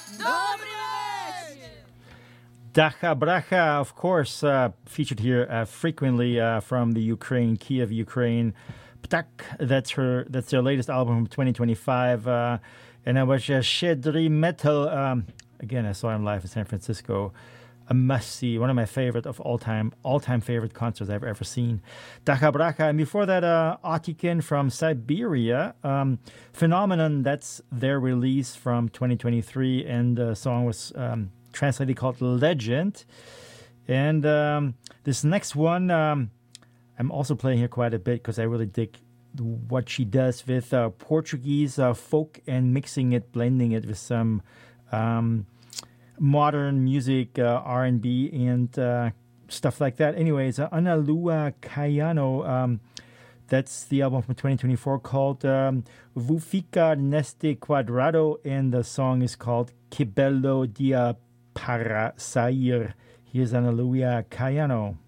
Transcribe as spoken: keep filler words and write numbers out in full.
Dacha Bracha, of course, uh, featured here uh, frequently uh, from the Ukraine, Kiev, Ukraine. Ptak, that's her. That's their latest album from twenty twenty-five. Uh, and I was uh, Shedri Metal. Um, again, I saw him live in San Francisco. A must-see, one of my favorite of all-time, all-time favorite concerts I've ever seen. Dacha Bracha. And before that, uh, Otikin from Siberia. Um, Phenomenon, that's their release from twenty twenty-three. And the song was... Um, translated called Legend. And um, this next one, um, I'm also playing here quite a bit because I really dig what she does with uh, Portuguese uh, folk and mixing it, blending it with some um, modern music, uh, R and B and uh, stuff like that. Anyways, uh, Ana Lua Caiano, um, that's the album from twenty twenty-four called um, Vou Ficar Neste Quadrado, and the song is called Que Bello Dia Para Sair. Here's Ana Lua Caiano.